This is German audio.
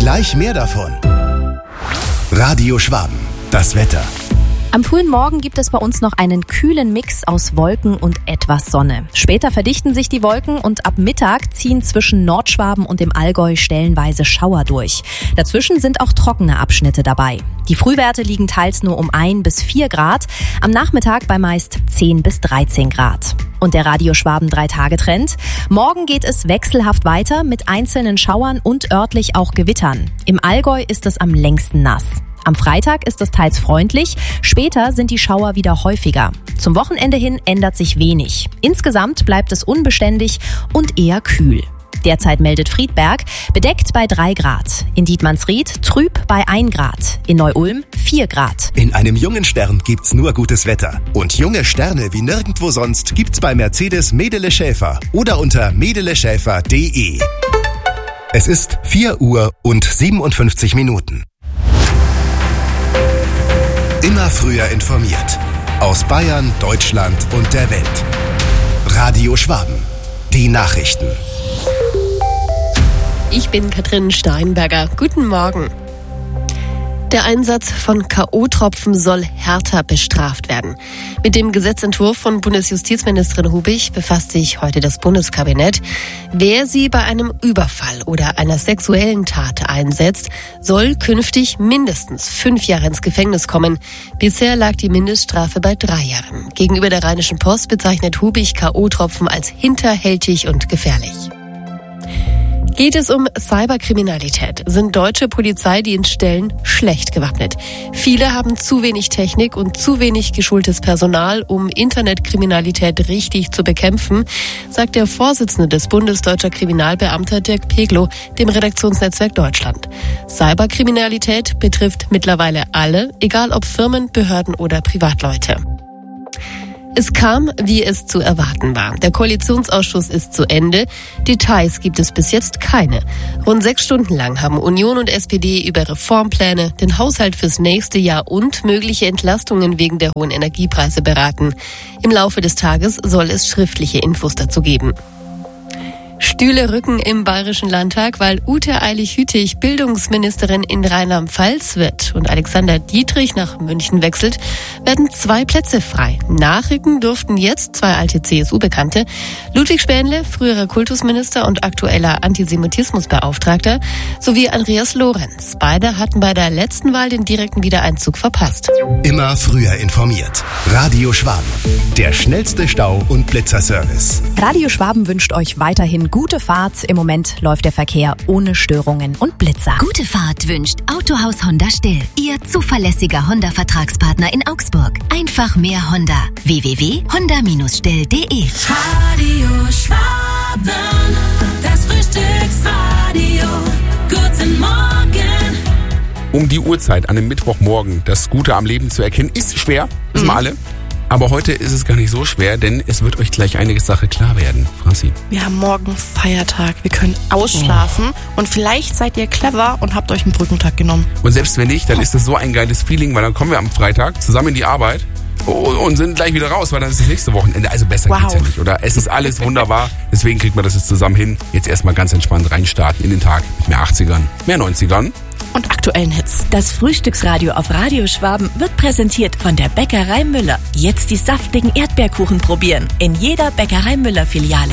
Gleich mehr davon. Radio Schwaben, das Wetter. Am frühen Morgen gibt es bei uns noch einen kühlen Mix aus Wolken und etwas Sonne. Später verdichten sich die Wolken und ab Mittag ziehen zwischen Nordschwaben und dem Allgäu stellenweise Schauer durch. Dazwischen sind auch trockene Abschnitte dabei. Die Frühwerte liegen teils nur um 1 bis 4 Grad, am Nachmittag bei meist 10 bis 13 Grad. Und der Radio Schwaben 3-Tage-Trend. Morgen geht es wechselhaft weiter mit einzelnen Schauern und örtlich auch Gewittern. Im Allgäu ist es am längsten nass. Am Freitag ist es teils freundlich, später sind die Schauer wieder häufiger. Zum Wochenende hin ändert sich wenig. Insgesamt bleibt es unbeständig und eher kühl. Derzeit meldet Friedberg bedeckt bei 3 Grad. In Dietmannsried trüb bei 1 Grad. In Neu-Ulm 4 Grad. In einem jungen Stern gibt's nur gutes Wetter. Und junge Sterne wie nirgendwo sonst gibt's bei Mercedes Medele Schäfer oder unter medeleschäfer.de. Es ist 4 Uhr und 57 Minuten. Immer früher informiert. Aus Bayern, Deutschland und der Welt. Radio Schwaben. Die Nachrichten. Ich bin Katrin Steinberger. Guten Morgen. Der Einsatz von K.O.-Tropfen soll härter bestraft werden. Mit dem Gesetzentwurf von Bundesjustizministerin Hubig befasst sich heute das Bundeskabinett. Wer sie bei einem Überfall oder einer sexuellen Tat einsetzt, soll künftig mindestens 5 Jahre ins Gefängnis kommen. Bisher lag die Mindeststrafe bei 3 Jahren. Gegenüber der Rheinischen Post bezeichnet Hubig K.O.-Tropfen als hinterhältig und gefährlich. Geht es um Cyberkriminalität, sind deutsche Polizeidienststellen schlecht gewappnet. Viele haben zu wenig Technik und zu wenig geschultes Personal, um Internetkriminalität richtig zu bekämpfen, sagt der Vorsitzende des Bundes Deutscher Kriminalbeamter Dirk Peglow dem Redaktionsnetzwerk Deutschland. Cyberkriminalität betrifft mittlerweile alle, egal ob Firmen, Behörden oder Privatleute. Es kam, wie es zu erwarten war. Der Koalitionsausschuss ist zu Ende. Details gibt es bis jetzt keine. Rund 6 Stunden lang haben Union und SPD über Reformpläne, den Haushalt fürs nächste Jahr und mögliche Entlastungen wegen der hohen Energiepreise beraten. Im Laufe des Tages soll es schriftliche Infos dazu geben. Stühle rücken im Bayerischen Landtag, weil Ute Eilig-Hüttich Bildungsministerin in Rheinland-Pfalz wird und Alexander Dietrich nach München wechselt, werden 2 Plätze frei. Nachrücken durften jetzt 2 alte CSU-Bekannte. Ludwig Spähnle, früherer Kultusminister und aktueller Antisemitismusbeauftragter, sowie Andreas Lorenz. Beide hatten bei der letzten Wahl den direkten Wiedereinzug verpasst. Immer früher informiert. Radio Schwaben. Der schnellste Stau- und Blitzerservice. Radio Schwaben wünscht euch weiterhin gute Fahrt. Im Moment läuft der Verkehr ohne Störungen und Blitzer. Gute Fahrt wünscht Autohaus Honda Still. Ihr zuverlässiger Honda-Vertragspartner in Augsburg. Einfach mehr Honda. www.honda-still.de. Radio Schwaben, das Frühstücksradio. Guten Morgen. Um die Uhrzeit an einem Mittwochmorgen das Gute am Leben zu erkennen, ist schwer, wissen wir alle. Aber heute ist es gar nicht so schwer, denn es wird euch gleich einige Sache klar werden. Franzi. Wir haben morgen Feiertag, wir können ausschlafen und vielleicht seid ihr clever und habt euch einen Brückentag genommen. Und selbst wenn nicht, dann ist es so ein geiles Feeling, weil dann kommen wir am Freitag zusammen in die Arbeit und sind gleich wieder raus, weil dann ist das nächste Wochenende. Also besser geht's ja nicht, oder? Es ist alles wunderbar, deswegen kriegt man das jetzt zusammen hin. Jetzt erstmal ganz entspannt reinstarten in den Tag mit mehr 80ern, mehr 90ern. Und aktuellen Hits. Das Frühstücksradio auf Radio Schwaben wird präsentiert von der Bäckerei Müller. Jetzt die saftigen Erdbeerkuchen probieren. In jeder Bäckerei Müller Filiale.